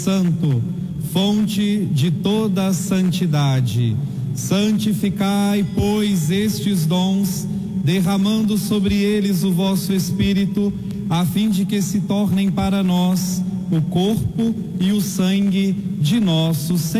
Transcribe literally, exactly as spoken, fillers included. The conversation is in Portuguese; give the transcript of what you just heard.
Santo, fonte de toda a santidade, santificai, pois, estes dons, derramando sobre eles o vosso Espírito, a fim de que se tornem para nós o corpo e o sangue de nosso Senhor